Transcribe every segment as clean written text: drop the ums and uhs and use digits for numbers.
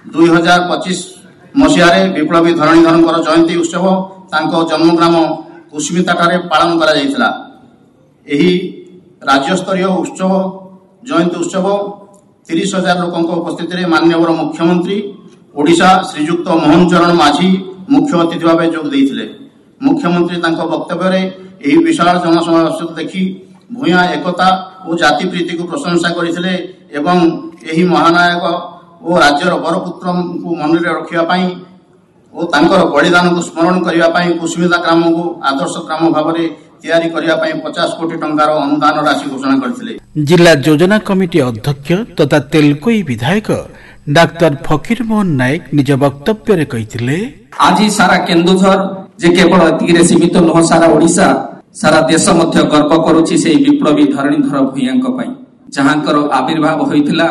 2025 ମସିହାରେ ବିପ୍ଳବୀ ଧରଣୀଧରଙ୍କର ଜୟନ୍ତୀ ଉତ୍ସବ ତାଙ୍କ ଜନ୍ମଗ୍ରାମ କୁସୁମିତାଠାରେ ପାଳନ କରାଯାଇଥିଲା। ଏହି ରାଜ୍ୟସ୍ତରୀୟ ଉତ୍ସବ ଜୟନ୍ତୀ ଉତ୍ସବ 30,000 ଲୋକଙ୍କ ଉପସ୍ଥିତିରେ ମାନ୍ୟବର ମୁଖ୍ୟମନ୍ତ୍ରୀ ଓଡ଼ିଶା ଶ୍ରୀଯୁକ୍ତ ମୋହନ ଚରଣ ମାଝୀ ମୁଖ୍ୟ ଅତିଥି ଭାବେ ଯୋଗ ଦେଇଥିଲେ। ମୁଖ୍ୟମନ୍ତ୍ରୀ ତାଙ୍କ ବକ୍ତବ୍ୟରେ ଏହି ବିଶାଳ ଜନସମାବେଶ ଦେଖି ଭୂୟାଁ ଏକତା ଓ ଜାତିପ୍ରୀତିକୁ ପ୍ରଶଂସା କରିଥିଲେ ଏବଂ ଏହି ମହାନାୟକ ଓ ରାଜ୍ୟର ବରପୁତ୍ରଙ୍କୁ ମନରେ ରଖିବା ପାଇଁ ଓ ତାଙ୍କର ବଳିଦାନକୁ ସ୍ମରଣ କରିବା ପାଇଁ କୁସୁମିତା ଗ୍ରାମକୁ ଆଦର୍ଶ ଗ୍ରାମ ଭାବରେ ତିଆରି କରିବା ପାଇଁ 50 କୋଟି ଟଙ୍କାର ଅନୁଦାନ ରାଶି ଘୋଷଣା କରିଥିଲେ। ଜିଲ୍ଲା ଯୋଜନା କମିଟି ଅଧ୍ୟକ୍ଷ ତଥା ତେଲକୋଇ ବିଧାୟକ ଡାକ୍ତର ଫକୀର ମୋହନ ନାୟକ ନିଜ ବକ୍ତବ୍ୟରେ କହିଥିଲେ, ଆଜି ସାରା କେନ୍ଦୁଝର ଯେ କେବଳ ଏତିକିରେ ସୀମିତ ନୁହଁ, ସାରା ଓଡ଼ିଶା ସାରା ଦେଶ ମଧ୍ୟ ଗର୍ବ କରୁଛି ସେହି ବିପ୍ଳବୀ ଧରଣୀଧର ଭୂୟାଙ୍କ ପାଇଁ, ଯାହାଙ୍କର ଆବିର୍ଭାବ ହୋଇଥିଲା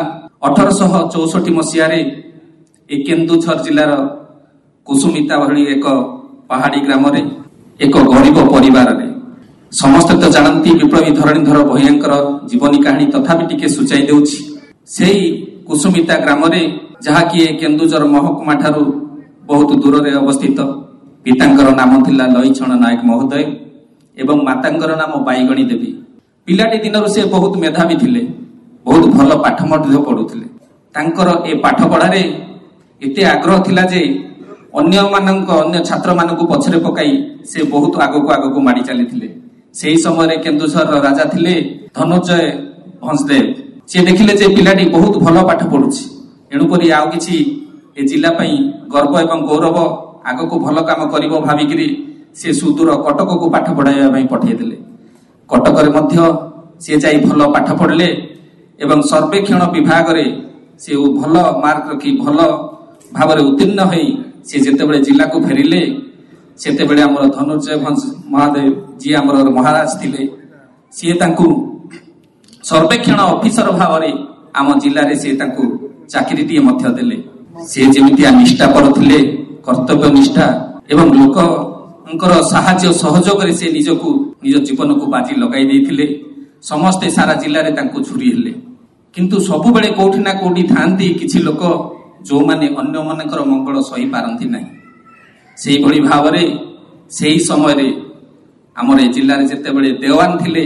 1864 ମସିହାରେ ଏ କେନ୍ଦୁଝର ଜିଲ୍ଲାର କୁସୁମିତା ଭଳି ଏକ ପାହାଡି ଗ୍ରାମରେ ଏକ ଗରିବ ପରିବାରରେ। ସମସ୍ତେ ତ ଜାଣନ୍ତି ବିପ୍ଳବୀ ଧରଣୀଧର ଭୂୟାଙ୍କର ଜୀବନୀ କାହାଣୀ, ତଥାପି ଟିକେ ସୂଚାଇ ଦେଉଛି। ସେହି କୁସୁମିତା ଗ୍ରାମରେ, ଯାହାକି ଏ କେନ୍ଦୁଝର ମହକୁମା ଠାରୁ ବହୁତ ଦୂରରେ ଅବସ୍ଥିତ, ପିତାଙ୍କର ନାମ ଥିଲା ଲଇଛଣ ନାୟକ ମହୋଦୟ ଏବଂ ମାତାଙ୍କର ନାମ ବାଇଗଣୀ ଦେବୀ। ପିଲାଟି ଦିନରୁ ସେ ବହୁତ ମେଧାବୀ ଥିଲେ, ବହୁତ ଭଲ ପାଠ ମଧ୍ୟ ପଢୁଥିଲେ। ତାଙ୍କର ଏ ପାଠ ପଢାରେ ଏତେ ଆଗ୍ରହ ଥିଲା ଯେ ଅନ୍ୟ ଛାତ୍ରମାନଙ୍କୁ ପଛରେ ପକାଇ ସେ ବହୁତ ଆଗକୁ ମାଡ଼ି ଚାଲିଥିଲେ। ସେହି ସମୟରେ କେନ୍ଦୁଝରର ରାଜା ଥିଲେ ଧନଞ୍ଜୟ ଭଞ୍ଜଦେବ। ସେ ଦେଖିଲେ ଯେ ପିଲାଟି ବହୁତ ଭଲ ପାଠ ପଢୁଛି, ଏଣୁକରି ଆଉ କିଛି ଏ ଜିଲ୍ଲା ପାଇଁ ଗର୍ବ ଏବଂ ଗୌରବ, ଆଗକୁ ଭଲ କାମ କରିବ ଭାବିକିରି ସେ ସୁଦୂର କଟକକୁ ପାଠ ପଢାଇବା ପାଇଁ ପଠାଇଥିଲେ। କଟକରେ ମଧ୍ୟ ସେ ଯାଇ ଭଲ ପାଠ ପଢିଲେ ଏବଂ ସର୍ବେକ୍ଷଣ ବିଭାଗରେ ସେ ଭଲ ମାର୍କ ରଖି ଭଲ ଭାବରେ ଉତ୍ତୀର୍ଣ୍ଣ ହୋଇ ସେ ଯେତେବେଳେ ଜିଲ୍ଲାକୁ ଫେରିଲେ, ସେତେବେଳେ ଆମର ଧନଞ୍ଜୟ ଭଞ୍ଜ ମହାଦେବ ଯିଏ ଆମର ମହାରାଜ ଥିଲେ, ସିଏ ତାଙ୍କୁ ସର୍ବେକ୍ଷଣ ଅଫିସର ଭାବରେ ଆମ ଜିଲ୍ଲାରେ ସେ ତାଙ୍କୁ ଚାକିରିଟିଏ ମଧ୍ୟ ଦେଲେ। ସେ ଯେମିତିଆ ନିଷ୍ଠାପର ଥିଲେ, କର୍ତ୍ତବ୍ୟ ନିଷ୍ଠା ଏବଂ ଲୋକଙ୍କର ସାହାଯ୍ୟ ସହଯୋଗରେ ସେ ନିଜ ଜୀବନକୁ ବାଜି ଲଗାଇ ଦେଇଥିଲେ। ସମସ୍ତେ ସାରା ଜିଲ୍ଲାରେ ତାଙ୍କୁ ଝୁରି ହେଲେ। କିନ୍ତୁ ସବୁବେଳେ କୋଉଠି ନା କୋଉଠି ଥାଆନ୍ତି କିଛି ଲୋକ ଯୋଉମାନେ ଅନ୍ୟମାନଙ୍କର ମଙ୍ଗଳ ସହିପାରନ୍ତି ନାହିଁ। ସେଇଭଳି ଭାବରେ ସେହି ସମୟରେ ଆମର ଏ ଜିଲ୍ଲାରେ ଯେତେବେଳେ ଦେୱାନ ଥିଲେ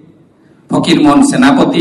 ଫକୀର ମୋହନ ସେନାପତି,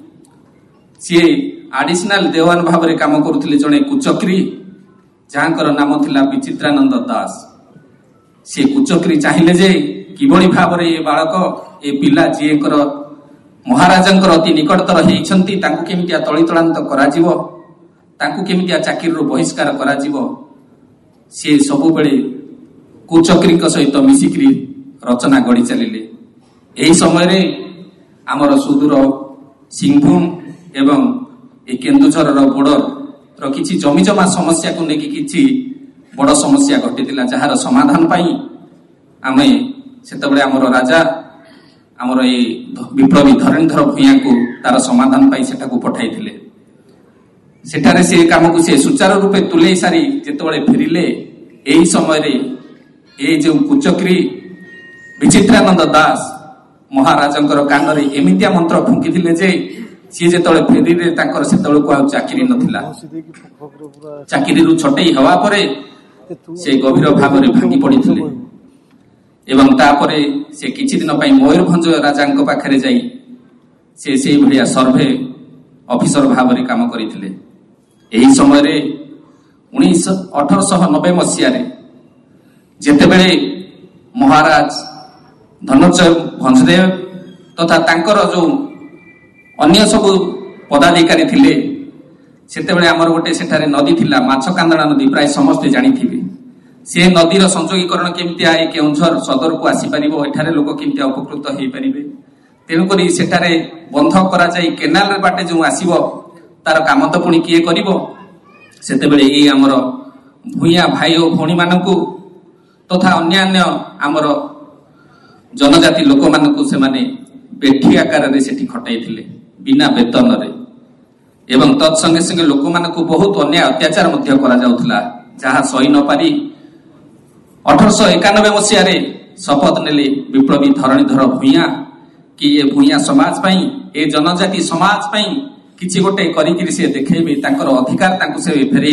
ସିଏ ଆଡିସନାଲ ଦେୱାନ ଭାବରେ କାମ କରୁଥିଲେ ଜଣେ କୁଚକ୍ରୀ, ଯାହାଙ୍କର ନାମ ଥିଲା ବିଚିତ୍ରାନନ୍ଦ ଦାସ। ସେ କୁଚକ୍ରୀ ଚାହିଁଲେ ଯେ କିଭଳି ଭାବରେ ଏ ବାଳକ, ଏ ପିଲା ଯିଏଙ୍କର ମହାରାଜାଙ୍କର ଅତି ନିକଟତର ହେଇଛନ୍ତି, ତାଙ୍କୁ କେମିତିଆ ତଳିତଳାନ୍ତ କରାଯିବ, ତାଙ୍କୁ କେମିତିଆ ଚାକିରିରୁ ବହିଷ୍କାର କରାଯିବ। ସେ ସବୁବେଳେ କୁଚକ୍ରୀଙ୍କ ସହିତ ମିଶିକିରି ରଚନା ଗଢ଼ି ଚାଲିଲେ। ଏହି ସମୟରେ ଆମର ସୁଦୂର ସିଂଭୂମ ଏବଂ ଏ କେନ୍ଦୁଝରର ବୋର୍ଡର କିଛି ଜମିଜମା ସମସ୍ୟାକୁ ନେଇକି କିଛି ବଡ଼ ସମସ୍ୟା ଘଟିଥିଲା, ଯାହାର ସମାଧାନ ପାଇଁ ଆମେ ସେତେବେଳେ ଆମର ରାଜା ଆମର ଏ ବିପ୍ଳବୀ ଧରଣୀଧର ଭୂୟାଙ୍କୁ ତାର ସମାଧାନ ପାଇଁ ସେଠାକୁ ପଠାଇଥିଲେ। ସେଠାରେ ସେ କାମକୁ ସେ ସୁଚାରୁ ରୂପେ ତୁଲେଇ ସାରି ଯେତେବେଳେ ଫେରିଲେ, ଏହି ସମୟରେ ଏଇ ଯେଉଁ କୁଚକ୍ରୀ ବିଚିତ୍ରାନନ୍ଦ ଦାସ ମହାରାଜଙ୍କର କାନରେ ଏମିତିଆ ମନ୍ତ୍ର ଫୁଙ୍କିଥିଲେ ଯେ ସିଏ ଯେତେବେଳେ ଫେରିଲେ ତାଙ୍କର ସେତେବେଳକୁ ଆଉ ଚାକିରି ନଥିଲା। ଚାକିରିରୁ ଛଟେଇ ହେବା ପରେ ସେ ଗଭୀର ଭାବରେ ଭାଙ୍ଗି ପଡ଼ିଥିଲେ ଏବଂ ତାପରେ ସେ କିଛି ଦିନ ପାଇଁ ମୟୂରଭଞ୍ଜ ରାଜାଙ୍କ ପାଖରେ ଯାଇ ସେ ସେଇଭଳିଆ ସର୍ଭେ ଅଫିସର ଭାବରେ କାମ କରିଥିଲେ। ଏହି ସମୟରେ 1890 ମସିହାରେ ଯେତେବେଳେ ମହାରାଜ ଧନଞ୍ଜୟ ଭଞ୍ଜଦେବ ତଥା ତାଙ୍କର ଯୋଉ ଅନ୍ୟ ସବୁ ପଦାଧିକାରୀ ଥିଲେ, ସେତେବେଳେ ଆମର ଗୋଟେ ସେଠାରେ ନଦୀ ଥିଲା, ମାଛକାନ୍ଦଣା ନଦୀ, ପ୍ରାୟ ସମସ୍ତେ ଜାଣିଥିବେ। ସେ ନଦୀର ସଂଯୋଗୀକରଣ କେମିତିଆ ଏ କେଉଁଝର ସଦରକୁ ଆସିପାରିବ, ଏଠାରେ ଲୋକ କେମିତିଆ ଉପକୃତ ହେଇପାରିବେ, ତେଣୁକରି ସେଠାରେ ବନ୍ଧ କରାଯାଇ କେନାଲ ବାଟେ ଯେଉଁ ଆସିବ ତାର କାମ ତ ପୁଣି କିଏ କରିବ। ସେତେବେଳେ ଏଇ ଆମର ଭୂୟାଁ ଭାଇ ଓ ଭଉଣୀମାନଙ୍କୁ ତଥା ଅନ୍ୟାନ୍ୟ ଆମର ଜନଜାତି ଲୋକମାନଙ୍କୁ ସେମାନେ ବେଠି ଆକାରରେ ସେଠି ଖଟାଇଥିଲେ ବିନା ବେତନରେ ଏବଂ ତତ୍ସଙ୍ଗେ ସଙ୍ଗେ ଲୋକମାନଙ୍କୁ ବହୁତ ଅନ୍ୟାୟ ଅତ୍ୟାଚାର ମଧ୍ୟ କରାଯାଉଥିଲା, ଯାହା ସହି ନ ପାରି 1891 ମସିହାରେ ଶପଥ ନେଲେ ବିପ୍ଳବୀ ଧରଣୀଧର ଭୂୟାଁ କି ଏ ଭୂୟାଁ ସମାଜ ପାଇଁ, ଏ ଜନଜାତି ସମାଜ ପାଇଁ କିଛି ଗୋଟେ କରିକିରି ସେ ଦେଖେଇବେ, ତାଙ୍କର ଅଧିକାର ତାଙ୍କୁ ସେ ଫେରେଇ